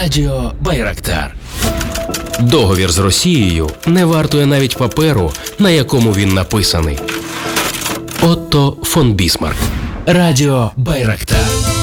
Радіо Байрактар. Договір з Росією не вартує навіть паперу, на якому він написаний. Отто фон Бісмарк. Радіо Байрактар.